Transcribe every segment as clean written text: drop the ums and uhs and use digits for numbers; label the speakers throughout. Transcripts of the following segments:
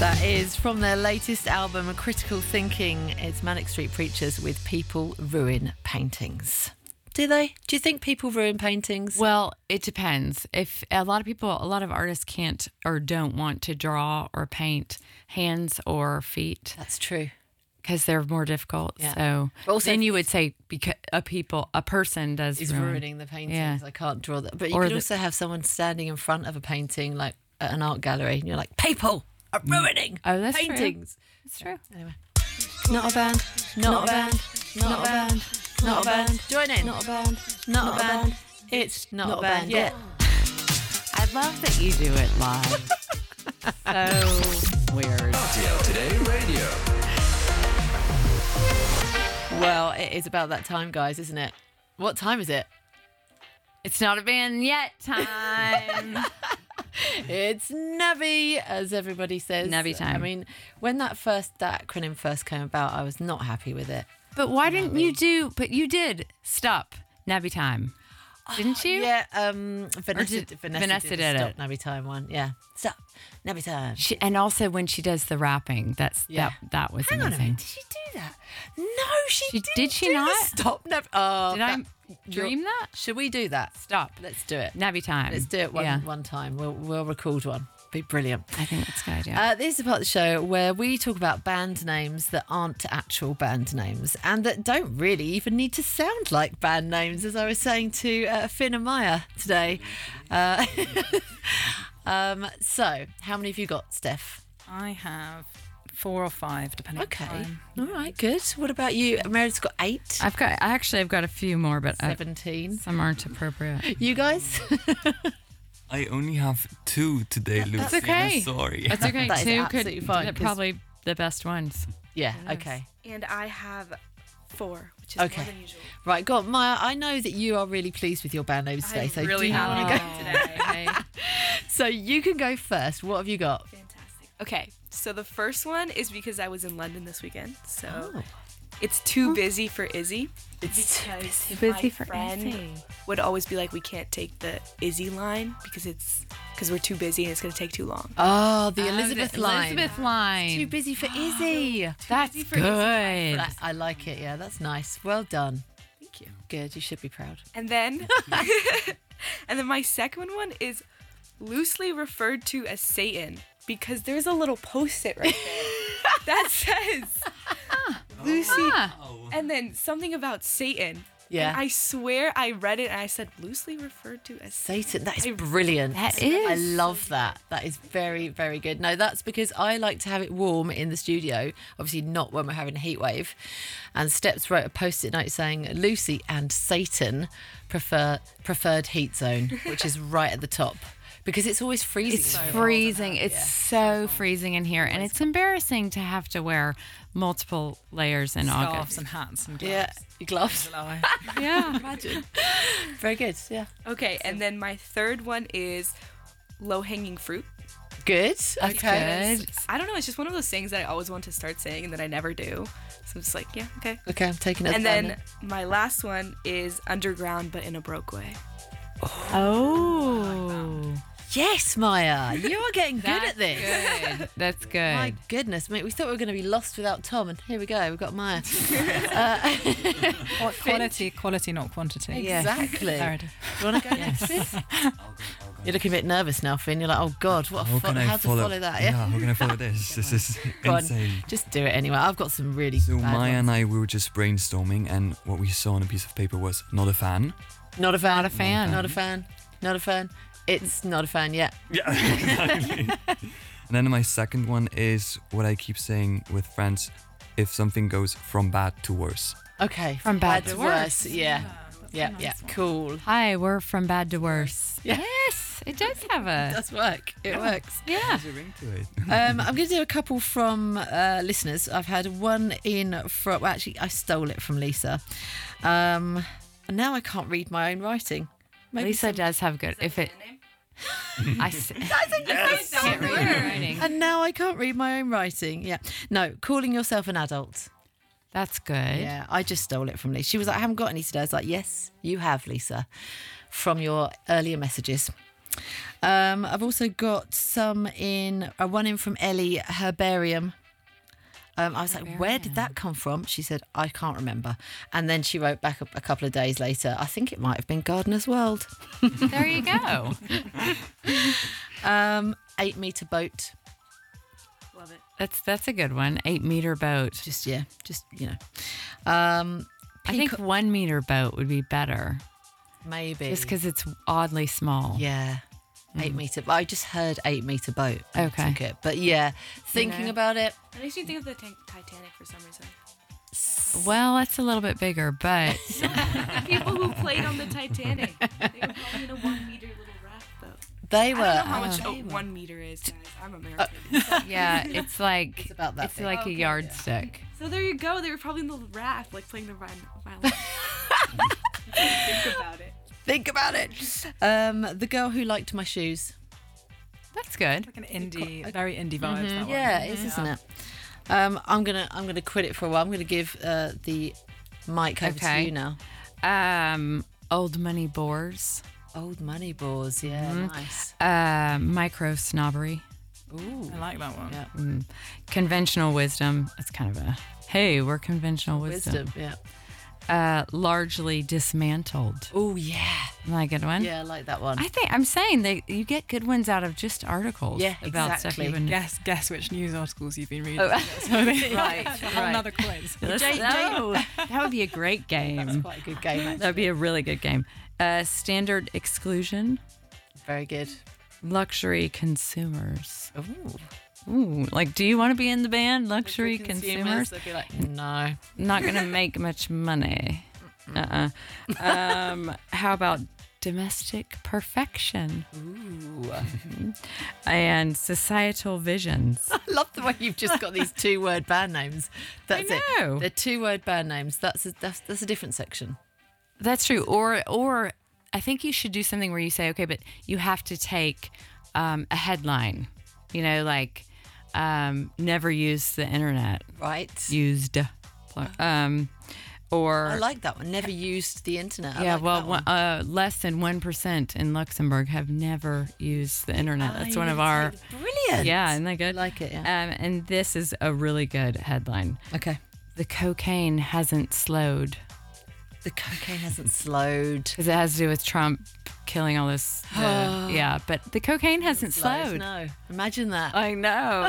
Speaker 1: That is from their latest album, Critical Thinking. It's Manic Street Preachers with People Ruin Paintings. Do they? Do you think people ruin paintings?
Speaker 2: Well, it depends. If a lot of artists can't or don't want to draw or paint hands or feet
Speaker 1: That's true.
Speaker 2: because they're more difficult.
Speaker 1: Yeah.
Speaker 2: So
Speaker 1: But also
Speaker 2: then
Speaker 1: if
Speaker 2: you would say because a person does
Speaker 1: Is
Speaker 2: ruin.
Speaker 1: ruining the paintings.
Speaker 2: Yeah.
Speaker 1: I can't draw that. But you
Speaker 2: Or
Speaker 1: could
Speaker 2: the-
Speaker 1: also have someone standing in front of a painting, like at an art gallery, and you're like, people are ruining
Speaker 2: Oh, that's true.
Speaker 1: paintings.
Speaker 2: That's true.
Speaker 1: Anyway. Not a band. Not a band. Not a band. Not a band. Join in. Not a band. Not a band. It's not a band yet.
Speaker 2: I love that you do it live. So weird.
Speaker 3: RTL Today Radio.
Speaker 1: Well, it is about that time, guys, isn't it? What time is it?
Speaker 2: It's not a band yet time.
Speaker 1: It's Nabby, as everybody says.
Speaker 2: Nabby time.
Speaker 1: I mean, when that acronym first came about, I was not happy with it.
Speaker 2: But why didn't you do? But you did. Stop. Nabby time. Didn't you?
Speaker 1: Yeah, Vanessa
Speaker 2: Vanessa
Speaker 1: did
Speaker 2: did
Speaker 1: a Stop
Speaker 2: it.
Speaker 1: Nabby time one. Yeah, stop Nabby time.
Speaker 2: And also when she does the rapping,
Speaker 1: Yeah.
Speaker 2: that was
Speaker 1: Hang on a
Speaker 2: amazing.
Speaker 1: minute, did she do that? No, she didn't.
Speaker 2: Did she
Speaker 1: do the
Speaker 2: not?
Speaker 1: Stop Nabby. Oh,
Speaker 2: Did I dream that?
Speaker 1: Should we do that?
Speaker 2: Stop.
Speaker 1: Let's do it.
Speaker 2: Nabby time.
Speaker 1: Let's do it
Speaker 2: Yeah.
Speaker 1: one time. We'll record one. Be brilliant.
Speaker 2: I think that's a good idea.
Speaker 1: This is the part of the show where we talk about band names that aren't actual band names and that don't really even need to sound like band names, as I was saying to Finn and Maya today. So, how many have you got, Steph?
Speaker 4: I have 4 or 5, depending
Speaker 1: Okay.
Speaker 4: on time.
Speaker 1: All right, good. What about you? Meredith's got 8.
Speaker 2: I've got a few more, but
Speaker 1: 17.
Speaker 2: some aren't appropriate.
Speaker 1: You guys?
Speaker 5: I only have 2 today, Lucy.
Speaker 2: That's okay.
Speaker 5: I'm sorry.
Speaker 2: That's okay.
Speaker 1: That is
Speaker 2: Two
Speaker 1: absolutely
Speaker 2: could
Speaker 1: fine, 'cause-
Speaker 2: probably the best ones.
Speaker 1: Yeah, okay.
Speaker 6: And I have 4, which is
Speaker 1: Okay.
Speaker 6: more than usual.
Speaker 1: Right, go on. Maya, I know that you are really pleased with your band names today. So do you want to go?
Speaker 6: today.
Speaker 1: So you can go first. What have you got?
Speaker 6: Fantastic. Okay, so the first one is because I was in London this weekend. So
Speaker 1: Oh.
Speaker 6: it's Too Busy for Izzy.
Speaker 1: It's
Speaker 6: Because
Speaker 2: Too busy
Speaker 6: my
Speaker 2: for
Speaker 6: friend
Speaker 2: Izzy.
Speaker 6: would always be like, we can't take the Izzy line because we're too busy and it's going to take too long.
Speaker 1: Oh, the Elizabeth line.
Speaker 2: Elizabeth line.
Speaker 1: Too busy for Izzy.
Speaker 2: That's good.
Speaker 1: I like it. Yeah, that's nice. Well done.
Speaker 6: Thank you.
Speaker 1: Good. You should be proud.
Speaker 6: And then, and then my second one is loosely referred to as Satan because there's a little post-it right there that says Lucy, and then something about Satan.
Speaker 1: Yeah.
Speaker 6: And I swear I read it and I said loosely referred to as
Speaker 1: Satan. That is brilliant.
Speaker 2: That
Speaker 1: I
Speaker 2: is.
Speaker 1: love that. That is very, very good. No, that's because I like to have it warm in the studio. Obviously not when we're having a heat wave. And Steps wrote a post-it note saying Lucy and Satan preferred heat zone, which is right at the top. Because it's always freezing.
Speaker 2: It's
Speaker 1: in here.
Speaker 2: freezing. It's so freezing in here, and it's embarrassing to have to wear multiple layers in
Speaker 4: Scarves
Speaker 2: August.
Speaker 4: and hats and gloves.
Speaker 1: Yeah, your gloves.
Speaker 4: July.
Speaker 2: Yeah.
Speaker 1: Imagine. Very good. Yeah.
Speaker 6: Okay, and then my third one is low-hanging fruit.
Speaker 1: Good. Okay.
Speaker 2: Good.
Speaker 6: I don't know, it's just one of those things that I always want to start saying and that I never do. So I'm just like, yeah, okay.
Speaker 1: Okay, I'm taking it.
Speaker 6: And then my last one is underground but in a broke way.
Speaker 2: Oh.
Speaker 1: Yes, Maya, you are getting good at this.
Speaker 2: Good. That's good.
Speaker 1: My goodness, mate, we thought we were going to be lost without Tom, and here we go. We've got Maya.
Speaker 4: Quality, not quantity.
Speaker 1: Exactly.
Speaker 4: Clarity.
Speaker 1: Do you want to go next, Finn? You're looking a bit nervous now, Finn. You're like, oh God, what?
Speaker 5: How can I
Speaker 1: how to follow that?
Speaker 5: Yeah, how can I follow this? This is
Speaker 1: Go on,
Speaker 5: insane.
Speaker 1: just do it anyway. I've got some really
Speaker 5: So
Speaker 1: bad
Speaker 5: Maya and
Speaker 1: ones.
Speaker 5: I, we were just brainstorming, and what we saw on a piece of paper was not a fan.
Speaker 1: Not a fan.
Speaker 2: Not a fan.
Speaker 1: Not a fan. Not a fan. It's not a fan yet.
Speaker 5: Yeah, exactly. And then my second one is what I keep saying with friends: if something goes from bad to worse.
Speaker 1: Okay.
Speaker 2: From bad to worse.
Speaker 1: Yeah. Yeah. Yeah. Cool.
Speaker 2: Hi, we're from bad to worse.
Speaker 1: Yeah.
Speaker 2: Yes, it does have
Speaker 1: It
Speaker 2: a.
Speaker 1: does work. It works.
Speaker 2: Yeah.
Speaker 5: There's a ring to it.
Speaker 1: I'm going to do a couple from listeners. I've had one in from. Well, actually, I stole it from Lisa. And now I can't read my own writing. Maybe
Speaker 2: Lisa does have good. If it. I can't read her writing.
Speaker 1: And now I can't read my own writing. Yeah. No, calling yourself an adult.
Speaker 2: That's good.
Speaker 1: Yeah, I just stole it from Lisa. She was like, I haven't got any today. I was like, yes, you have, Lisa, from your earlier messages. I've also got one in from Ellie Herbarium. I was like, where did that come from? She said, I can't remember. And then she wrote back a couple of days later, I think it might have been Gardener's World.
Speaker 2: There you go.
Speaker 1: 8 metre boat.
Speaker 6: Love it.
Speaker 2: That's a good one. 8-meter boat.
Speaker 1: Just, you know.
Speaker 2: I think 1-meter boat would be better,
Speaker 1: Maybe.
Speaker 2: just because it's oddly small.
Speaker 1: Yeah. 8 metre. But I just heard 8 metre boat. and I
Speaker 2: Okay.
Speaker 1: took it. But yeah, thinking about it.
Speaker 6: It makes me think of the Titanic for some reason.
Speaker 2: Well, that's a little bit bigger, but
Speaker 6: People who played on the Titanic, they were probably in a 1-meter little raft though.
Speaker 1: They were.
Speaker 6: I don't know how much 1 meter is, guys. I'm American.
Speaker 2: yeah, it's like
Speaker 1: It's about that
Speaker 2: it's
Speaker 1: big.
Speaker 2: like
Speaker 6: Okay,
Speaker 2: a yardstick.
Speaker 6: So there you go. They were probably in the raft, like playing the violin. Think about it.
Speaker 1: Think about it. The girl who liked my shoes.
Speaker 2: That's good.
Speaker 4: Like an indie, very indie vibes. That one.
Speaker 1: Yeah, it is, isn't it? I'm gonna quit it for a while. I'm gonna give the mic over to
Speaker 2: Okay.
Speaker 1: you now.
Speaker 2: Old money bores,
Speaker 1: Old money bores, yeah, nice.
Speaker 2: micro snobbery,
Speaker 1: Ooh,
Speaker 4: I like that one.
Speaker 1: yeah,
Speaker 2: conventional wisdom. That's kind of a hey, we're conventional wisdom.
Speaker 1: yeah.
Speaker 2: Largely dismantled.
Speaker 1: Oh yeah,
Speaker 2: Like a good one.
Speaker 1: yeah, I like that one.
Speaker 2: I'm saying that you get good ones out of just articles.
Speaker 1: Yeah,
Speaker 2: about stuff
Speaker 1: exactly.
Speaker 2: you wouldn't.
Speaker 4: Guess which news articles you've been reading.
Speaker 1: right,
Speaker 4: Another quiz.
Speaker 2: That would be a great game.
Speaker 1: Quite a good game, actually.
Speaker 2: That'd be a really good game. Standard exclusion,
Speaker 1: Very good.
Speaker 2: luxury consumers.
Speaker 1: Ooh,
Speaker 2: Ooh, like, do you want to be in the band luxury
Speaker 1: For
Speaker 2: consumers?
Speaker 1: they'd be like, no.
Speaker 2: Not gonna make much money. How about domestic perfection
Speaker 1: Ooh.
Speaker 2: and societal visions?
Speaker 1: I love the way you've just got these 2-word band names. That's
Speaker 2: I
Speaker 1: it.
Speaker 2: know.
Speaker 1: They're 2-word band names. That's a different section.
Speaker 2: That's true. Or I think you should do something where you say, okay, but you have to take a headline. You know, like never use the internet.
Speaker 1: Right.
Speaker 2: Used. Or
Speaker 1: I like that one. Never used the internet. I
Speaker 2: yeah,
Speaker 1: like
Speaker 2: well,
Speaker 1: that one.
Speaker 2: less than 1% in Luxembourg have never used the internet. That's one of our.
Speaker 1: Brilliant.
Speaker 2: Yeah, isn't that
Speaker 1: I
Speaker 2: good?
Speaker 1: like it. Yeah.
Speaker 2: And this is a really good headline.
Speaker 1: Okay.
Speaker 2: The cocaine hasn't slowed
Speaker 1: The cocaine hasn't slowed.
Speaker 2: because it has to do with Trump killing all this. Yeah, but the cocaine hasn't slowed.
Speaker 1: No. Imagine that.
Speaker 2: I know.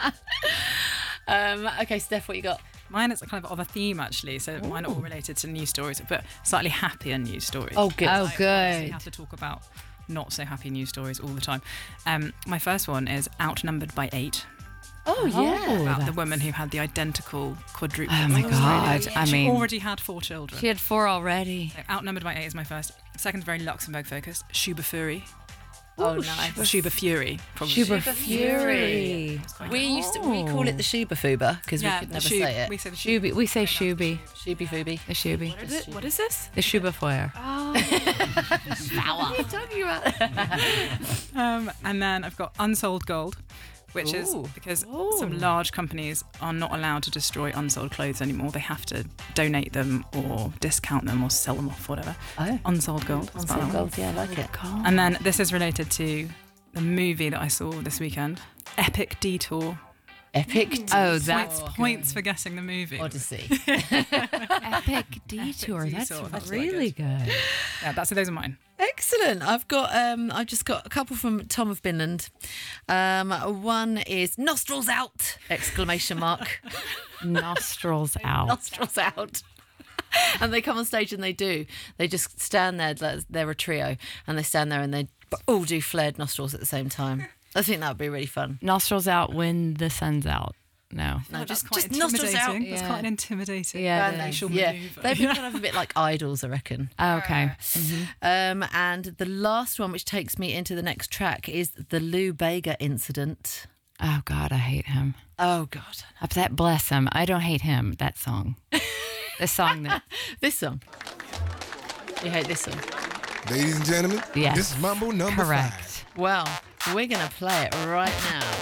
Speaker 1: Okay, Steph, what you got?
Speaker 4: Mine is kind of a theme actually, so mine are all related to news stories, but slightly happier news stories.
Speaker 1: Oh, good.
Speaker 2: Oh,
Speaker 4: I obviously
Speaker 2: good.
Speaker 4: have to talk about not so happy news stories all the time. My first one is Outnumbered by 8.
Speaker 1: Oh, yeah.
Speaker 4: About the woman who had the identical quadruplet.
Speaker 2: Oh my God. I
Speaker 4: She
Speaker 2: mean,
Speaker 4: already had 4 children.
Speaker 2: she had 4 already.
Speaker 4: So Outnumbered by 8 is my first. Second, very Luxembourg focused. Schuber Fury.
Speaker 1: Oh, nice.
Speaker 4: Schuber Fury, probably.
Speaker 2: Schuber
Speaker 1: Fury. We call it the Schuber Fuber because we could
Speaker 4: the
Speaker 1: never
Speaker 4: Schub-
Speaker 1: say it.
Speaker 4: We say the
Speaker 2: Shuby. We say Shuby.
Speaker 1: Shuby Fuby.
Speaker 2: The Shuby.
Speaker 6: What is this?
Speaker 2: The Schuber Foyer.
Speaker 1: What are you talking about?
Speaker 4: And then I've got Unsold Gold, which is
Speaker 1: Ooh.
Speaker 4: because some large companies are not allowed to destroy unsold clothes anymore. They have to donate them or discount them or sell them off, whatever.
Speaker 1: Oh.
Speaker 4: Unsold Gold. That's about
Speaker 1: Unsold
Speaker 4: that one.
Speaker 1: gold, yeah, I like it.
Speaker 4: And then this is related to the movie that I saw this weekend, Epic Detour.
Speaker 1: Epic.
Speaker 2: Oh, that's
Speaker 4: Points for guessing the movie.
Speaker 1: Odyssey.
Speaker 2: Epic Detour. That's
Speaker 4: Detour. That's
Speaker 2: really good.
Speaker 4: Yeah, those are mine.
Speaker 1: Excellent. I've just got a couple from Tom of Binland. One is nostrils out! Exclamation mark.
Speaker 2: Nostrils out.
Speaker 1: Nostrils out. And they come on stage and they just stand there. They're a trio, and they stand there and they all do flared nostrils at the same time. I think that would be really fun.
Speaker 2: Nostrils out when the sun's out. No.
Speaker 1: No,
Speaker 4: That's
Speaker 1: just
Speaker 4: quite
Speaker 1: nostrils out.
Speaker 4: intimidating. That's
Speaker 2: Yeah.
Speaker 4: quite an intimidating
Speaker 2: Yeah, it
Speaker 4: facial
Speaker 1: Yeah,
Speaker 4: maneuver.
Speaker 1: they'd be kind of a bit like idols, I reckon.
Speaker 2: Okay.
Speaker 1: And the last one, which takes me into the next track, is the Lou Bega incident.
Speaker 2: Oh God, I hate him.
Speaker 1: Oh God,
Speaker 2: That bless him. I don't hate him. That song. The song that.
Speaker 1: this song. You hate this song?
Speaker 3: Ladies and gentlemen,
Speaker 2: Yes.
Speaker 3: this is Mambo number 5.
Speaker 2: Correct.
Speaker 1: Well, we're gonna play it right now.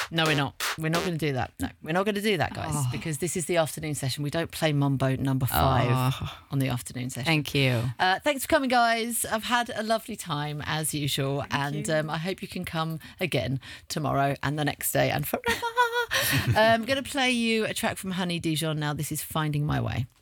Speaker 1: No, we're not. We're not going to do that. No, we're not going to do that, guys, because this is the afternoon session. We don't play Mumbo number 5 on the afternoon session.
Speaker 2: Thank you.
Speaker 1: Thanks for coming, guys. I've had a lovely time as usual, and I hope you can come again tomorrow and the next day and forever. I'm going to play you a track from Honey Dijon now. This is Finding My Way.